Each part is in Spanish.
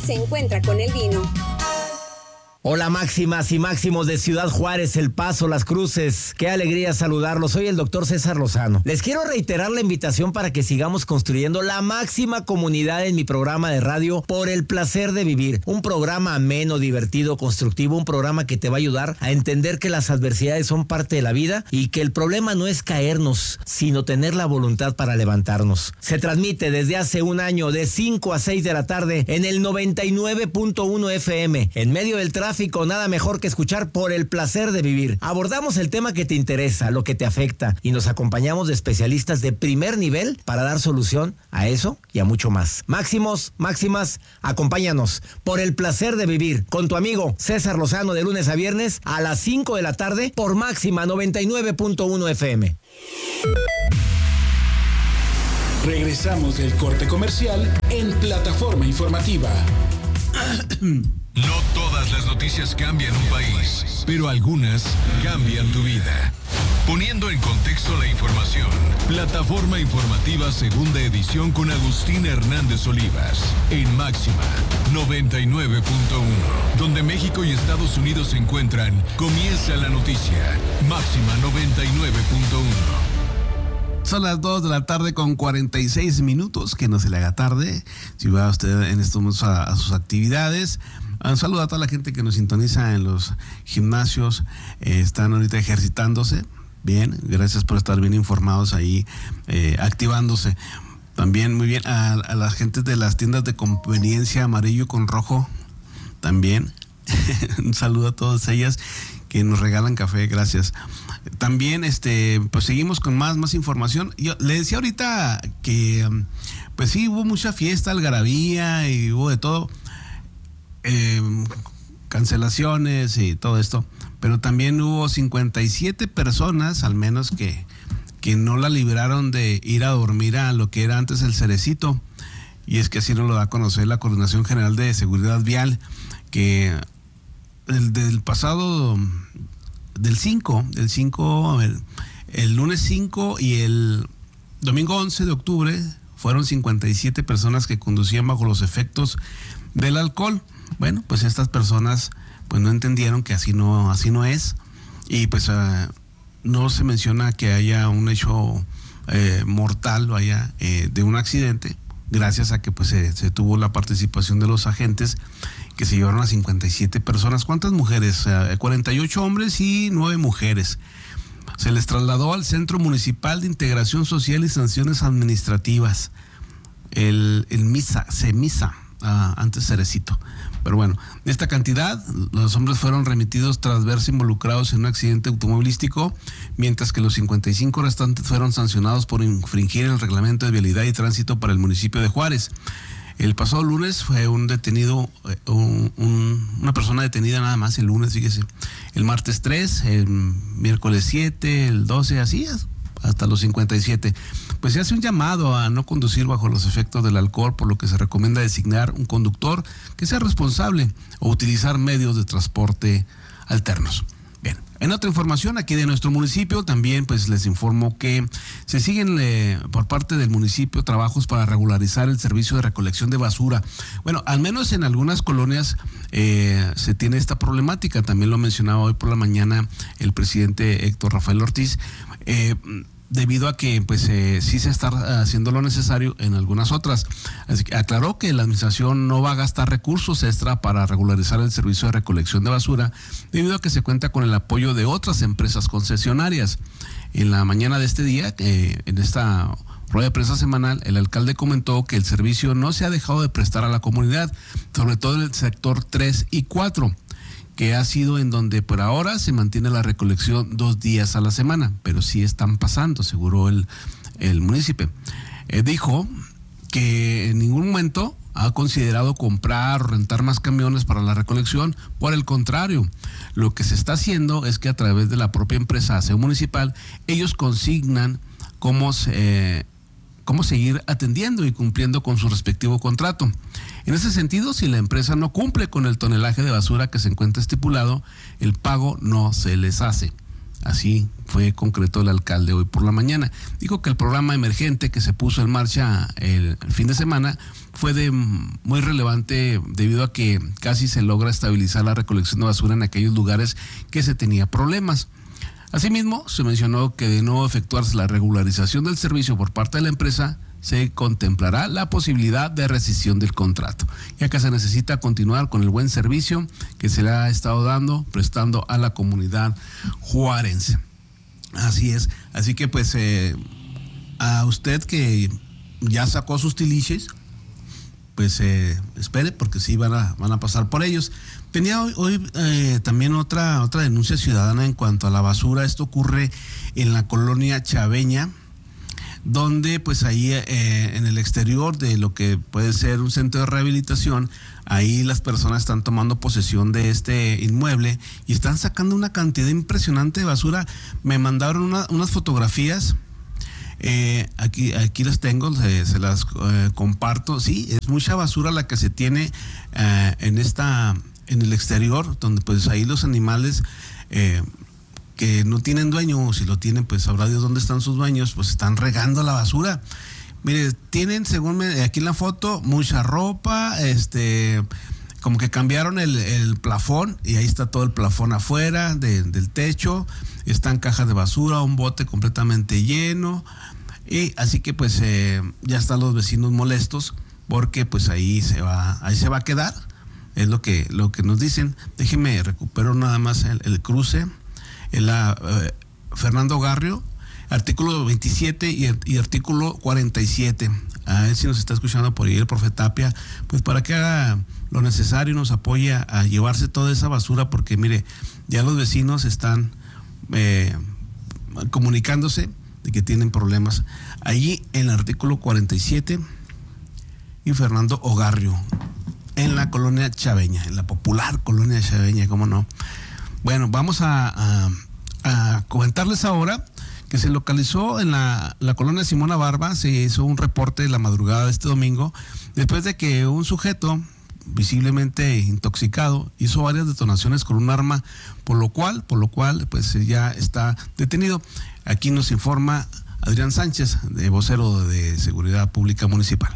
se encuentra con el vino. Hola máximas y máximos de Ciudad Juárez, El Paso, Las Cruces. Qué alegría saludarlos. Soy el doctor César Lozano. Les quiero reiterar la invitación para que sigamos construyendo la máxima comunidad en mi programa de radio Por el Placer de Vivir. Un programa ameno, divertido, constructivo, un programa que te va a ayudar a entender que las adversidades son parte de la vida y que el problema no es caernos, sino tener la voluntad para levantarnos. Se transmite desde hace un año de 5 a 6 de la tarde en el 99.1 FM. En medio del tráfico, nada mejor que escuchar Por el Placer de Vivir. Abordamos el tema que te interesa, lo que te afecta, y nos acompañamos de especialistas de primer nivel para dar solución a eso y a mucho más. Máximos, máximas, acompáñanos. Por el Placer de Vivir, con tu amigo César Lozano, de lunes a viernes a las 5 de la tarde por Máxima 99.1 FM. Regresamos del corte comercial en Plataforma Informativa. No todas las noticias cambian un país, pero algunas cambian tu vida. Poniendo en contexto la información, Plataforma Informativa Segunda Edición con Agustín Hernández Olivas, en Máxima 99.1, donde México y Estados Unidos se encuentran. Comienza la noticia. Máxima 99.1. Son las 2 de la tarde con 46 minutos, que no se le haga tarde, si va usted en estos momentos a sus actividades. Un saludo a toda la gente que nos sintoniza en los gimnasios, están ahorita ejercitándose. Bien, gracias por estar bien informados ahí, activándose. También muy bien a las gentes de las tiendas de conveniencia amarillo con rojo, también. Un saludo a todas ellas que nos regalan café, gracias. También pues seguimos con más información. Yo le decía ahorita que pues sí, hubo mucha fiesta, algarabía y hubo de todo, cancelaciones y todo esto, pero también hubo 57 personas al menos que no la libraron de ir a dormir a lo que era antes el Cerecito, y es que así nos lo da a conocer la Coordinación General de Seguridad Vial, que del pasado del 5, el lunes 5 y el domingo 11 de octubre fueron 57 personas que conducían bajo los efectos del alcohol. Bueno, pues estas personas pues no entendieron que así no es, y pues no se menciona que haya un hecho mortal, vaya, de un accidente, gracias a que pues se tuvo la participación de los agentes, que se llevaron a 57 personas. ¿Cuántas mujeres? 48 hombres y 9 mujeres. Se les trasladó al Centro Municipal de Integración Social y Sanciones Administrativas, el CEMISA, antes Cerecito. Pero bueno, de esta cantidad, los hombres fueron remitidos tras verse involucrados en un accidente automovilístico, mientras que los 55 restantes fueron sancionados por infringir el reglamento de vialidad y tránsito para el municipio de Juárez. El pasado lunes fue un detenido, una persona detenida nada más el lunes, fíjese. El martes 3, el miércoles 7, el 12, así hasta los 57. Pues se hace un llamado a no conducir bajo los efectos del alcohol, por lo que se recomienda designar un conductor que sea responsable o utilizar medios de transporte alternos. Bien, en otra información aquí de nuestro municipio, también pues les informo que se siguen por parte del municipio trabajos para regularizar el servicio de recolección de basura. Bueno, al menos en algunas colonias se tiene esta problemática. También lo mencionaba hoy por la mañana el presidente Héctor Rafael Ortiz, debido a que pues sí se está haciendo lo necesario en algunas otras. Así que aclaró que la administración no va a gastar recursos extra para regularizar el servicio de recolección de basura, debido a que se cuenta con el apoyo de otras empresas concesionarias. En la mañana de este día, en esta rueda de prensa semanal, el alcalde comentó que el servicio no se ha dejado de prestar a la comunidad, sobre todo en el sector 3 y 4, que ha sido en donde por ahora se mantiene la recolección 2 días a la semana, pero sí están pasando, aseguró el municipio. Dijo que en ningún momento ha considerado comprar o rentar más camiones para la recolección. Por el contrario, lo que se está haciendo es que a través de la propia empresa Aseo Municipal, ellos consignan cómo seguir atendiendo y cumpliendo con su respectivo contrato. En ese sentido, si la empresa no cumple con el tonelaje de basura que se encuentra estipulado, el pago no se les hace. Así fue concreto el alcalde hoy por la mañana. Dijo que el programa emergente que se puso en marcha el fin de semana fue de muy relevante debido a que casi se logra estabilizar la recolección de basura en aquellos lugares que se tenía problemas. Asimismo, se mencionó que de no efectuarse la regularización del servicio por parte de la empresa, se contemplará la posibilidad de rescisión del contrato, ya que se necesita continuar con el buen servicio que se le ha estado prestando a la comunidad juarense. Así es, así que pues a usted que ya sacó sus tiliches, pues espere, porque sí van a pasar por ellos. Tenía hoy también otra denuncia ciudadana en cuanto a la basura. Esto ocurre en la colonia Chaveña, donde pues ahí en el exterior de lo que puede ser un centro de rehabilitación, ahí las personas están tomando posesión de este inmueble y están sacando una cantidad impresionante de basura. Me mandaron unas fotografías, aquí las tengo, se las comparto. Sí, es mucha basura la que se tiene en el exterior, donde pues ahí los animales que no tienen dueño, o si lo tienen, pues sabrá Dios dónde están sus dueños, pues están regando la basura. Mire, tienen, según aquí en la foto, mucha ropa, como que cambiaron el plafón, y ahí está todo el plafón afuera del techo, están cajas de basura, un bote completamente lleno, y así que pues ya están los vecinos molestos, porque pues ahí se va a quedar, es lo que nos dicen. Déjeme recupero nada más el cruce. Fernando Garrio, artículo 27 y artículo 47. A ver si nos está escuchando por ahí el profe Tapia, pues para que haga lo necesario y nos apoye a llevarse toda esa basura, porque mire, ya los vecinos están comunicándose de que tienen problemas. Allí en el artículo 47 y Fernando Ogarrio, en la colonia Chaveña, en la popular colonia Chaveña, ¿cómo no? Bueno, vamos a comentarles ahora que se localizó en la colonia Simona Barba. Se hizo un reporte la madrugada de este domingo, después de que un sujeto visiblemente intoxicado hizo varias detonaciones con un arma, por lo cual pues ya está detenido. Aquí nos informa Adrián Sánchez, vocero de Seguridad Pública Municipal.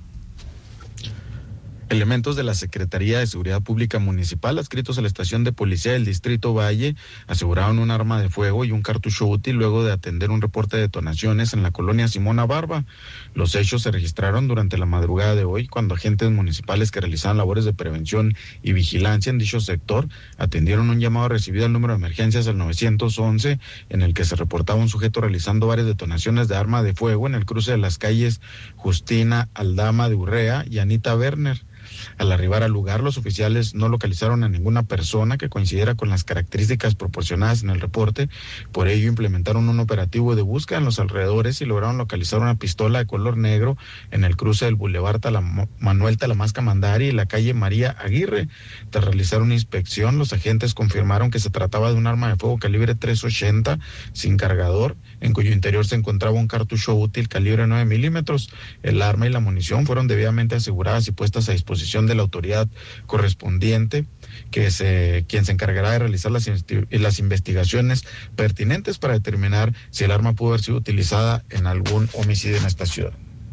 Elementos de la Secretaría de Seguridad Pública Municipal adscritos a la estación de policía del Distrito Valle aseguraron un arma de fuego y un cartucho útil luego de atender un reporte de detonaciones en la colonia Simona Barba. Los hechos se registraron durante la madrugada de hoy, cuando agentes municipales que realizaban labores de prevención y vigilancia en dicho sector atendieron un llamado recibido al número de emergencias al 911, en el que se reportaba un sujeto realizando varias detonaciones de arma de fuego en el cruce de las calles Justina Aldama de Urrea y Anita Werner. Al arribar al lugar, los oficiales no localizaron a ninguna persona que coincidiera con las características proporcionadas en el reporte. Por ello, implementaron un operativo de búsqueda en los alrededores y lograron localizar una pistola de color negro en el cruce del Boulevard Manuel Talamasca Mandari y la calle María Aguirre. Tras realizar una inspección, los agentes confirmaron que se trataba de un arma de fuego calibre .380 sin cargador, en cuyo interior se encontraba un cartucho útil calibre 9 milímetros. El arma y la munición fueron debidamente aseguradas y puestas a disposición de la autoridad correspondiente, quien se encargará de realizar las investigaciones pertinentes para determinar si el arma pudo haber sido utilizada en algún homicidio en esta ciudad.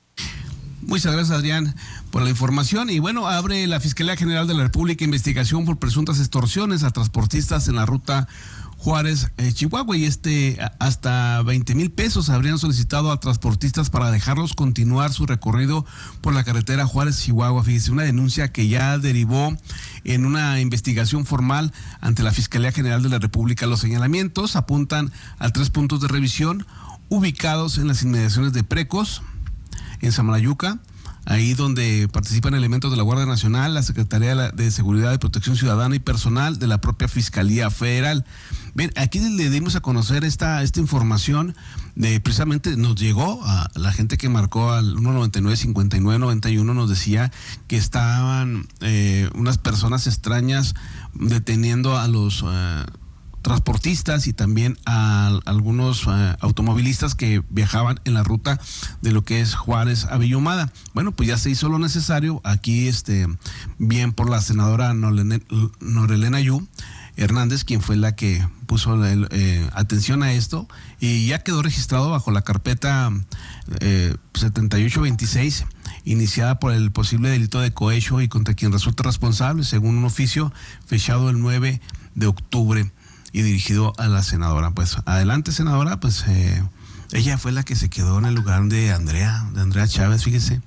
Muchas gracias, Adrián, por la información. Y bueno, abre la Fiscalía General de la República investigación por presuntas extorsiones a transportistas en la ruta Juárez, Chihuahua, y hasta 20,000 pesos habrían solicitado a transportistas para dejarlos continuar su recorrido por la carretera Juárez, Chihuahua. Fíjese, una denuncia que ya derivó en una investigación formal ante la Fiscalía General de la República. Los señalamientos apuntan a 3 puntos de revisión ubicados en las inmediaciones de Precos, en Samalayuca, ahí donde participan elementos de la Guardia Nacional, la Secretaría de Seguridad y Protección Ciudadana y personal de la propia Fiscalía Federal. Bien, aquí le dimos a conocer esta información, precisamente nos llegó a la gente que marcó al 199-5991, nos decía que estaban unas personas extrañas deteniendo a los transportistas y también a algunos automovilistas que viajaban en la ruta de lo que es Juárez a Villahumada. Bueno, pues ya se hizo lo necesario aquí, bien por la senadora Norelena Yu, Hernández, quien fue la que puso atención a esto, y ya quedó registrado bajo la carpeta 7826, iniciada por el posible delito de cohecho y contra quien resulta responsable, según un oficio fechado el 9 de octubre y dirigido a la senadora. Pues adelante, senadora, pues ella fue la que se quedó en el lugar de Andrea Chávez, fíjese.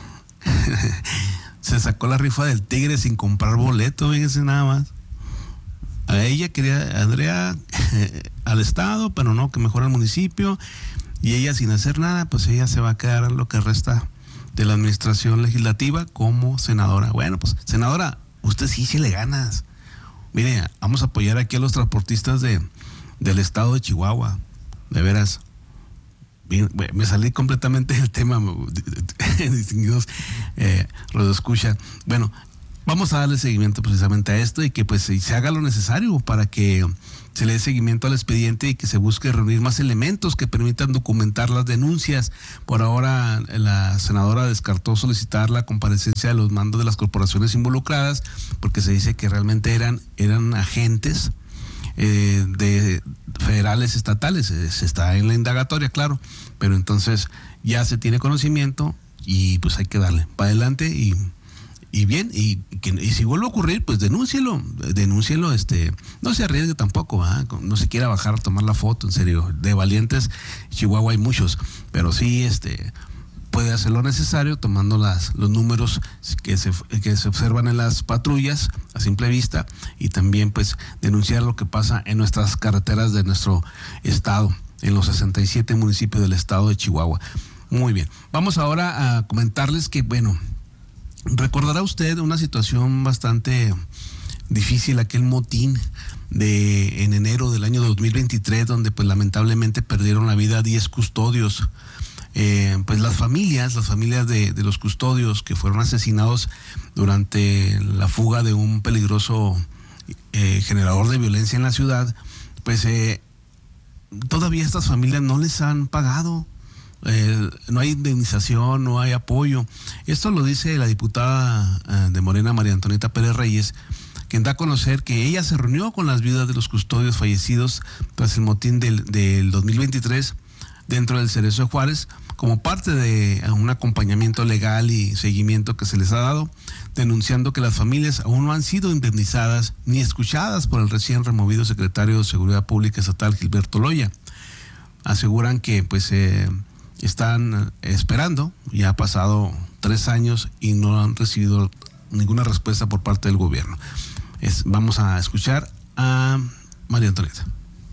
Se sacó la rifa del Tigre sin comprar boleto, fíjese nada más. A ella quería Andrea al Estado, pero no, que mejor al municipio, y ella sin hacer nada, pues ella se va a quedar lo que resta de la administración legislativa como senadora. Bueno, pues senadora, usted sí le ganas. Mire, vamos a apoyar aquí a los transportistas del estado de Chihuahua, de veras. Bien, me salí completamente del tema, distinguidos radioescucha. Bueno, vamos a darle seguimiento precisamente a esto y que pues se haga lo necesario para que se le dé seguimiento al expediente y que se busque reunir más elementos que permitan documentar las denuncias. Por ahora, la senadora descartó solicitar la comparecencia de los mandos de las corporaciones involucradas porque se dice que realmente eran agentes de federales, estatales. Se está en la indagatoria, claro, pero entonces ya se tiene conocimiento y pues hay que darle para adelante y bien, y si vuelve a ocurrir, pues denúncielo, no se arriesgue tampoco, no se quiera bajar a tomar la foto, en serio, de valientes, Chihuahua hay muchos, pero sí, puede hacer lo necesario tomando los números que se observan en las patrullas a simple vista y también pues denunciar lo que pasa en nuestras carreteras de nuestro estado, en los 67 municipios del estado de Chihuahua. Muy bien, vamos ahora a comentarles que, bueno, recordará usted una situación bastante difícil, aquel motín en enero del año 2023, donde pues lamentablemente perdieron la vida 10 custodios. Pues las familias de los custodios que fueron asesinados durante la fuga de un peligroso generador de violencia en la ciudad, pues todavía estas familias no les han pagado. No hay indemnización, no hay apoyo. Esto lo dice la diputada de Morena, María Antonieta Pérez Reyes, quien da a conocer que ella se reunió con las viudas de los custodios fallecidos tras el motín del 2023 dentro del Cerezo de Juárez, como parte de un acompañamiento legal y seguimiento que se les ha dado, denunciando que las familias aún no han sido indemnizadas ni escuchadas por el recién removido secretario de Seguridad Pública Estatal, Gilberto Loya. Aseguran que pues están esperando, ya ha pasado 3 años y no han recibido ninguna respuesta por parte del gobierno. Vamos a escuchar a María Antonieta.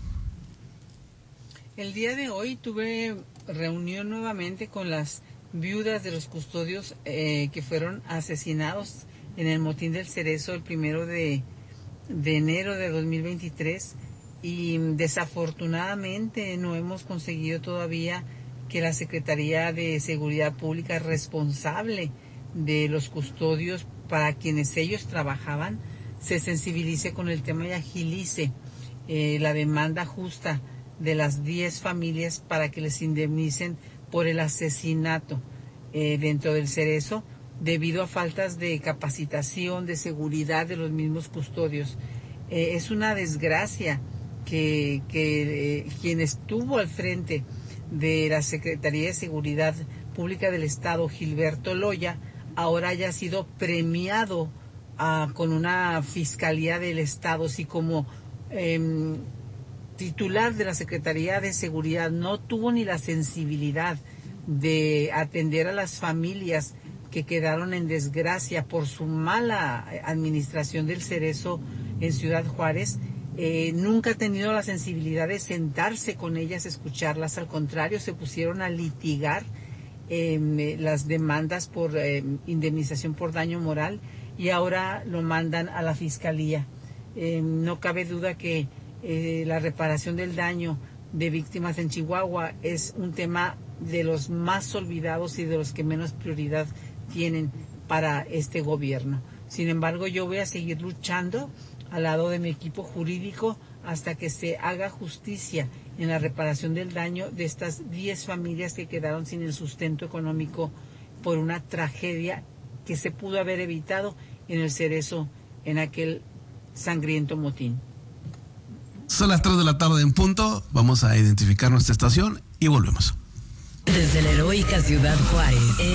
El día de hoy tuve reunión nuevamente con las viudas de los custodios que fueron asesinados en el motín del Cerezo el 1 de enero de 2023 y desafortunadamente no hemos conseguido todavía que la Secretaría de Seguridad Pública responsable de los custodios para quienes ellos trabajaban se sensibilice con el tema y agilice la demanda justa de las 10 familias para que les indemnicen por el asesinato dentro del Cerezo debido a faltas de capacitación, de seguridad de los mismos custodios. Es una desgracia que quien estuvo al frente de la Secretaría de Seguridad Pública del Estado, Gilberto Loya, ahora haya sido premiado con una Fiscalía del Estado, así como titular de la Secretaría de Seguridad no tuvo ni la sensibilidad de atender a las familias que quedaron en desgracia por su mala administración del Cerezo en Ciudad Juárez. Nunca ha tenido la sensibilidad de sentarse con ellas, escucharlas. Al contrario, se pusieron a litigar las demandas por indemnización por daño moral y ahora lo mandan a la Fiscalía. No cabe duda que la reparación del daño de víctimas en Chihuahua es un tema de los más olvidados y de los que menos prioridad tienen para este gobierno. Sin embargo, yo voy a seguir luchando al lado de mi equipo jurídico hasta que se haga justicia en la reparación del daño de estas 10 familias que quedaron sin el sustento económico por una tragedia que se pudo haber evitado en el Cerezo en aquel sangriento motín. Son las 3 de la tarde en punto. Vamos a identificar nuestra estación y volvemos. Desde la heroica Ciudad Juárez.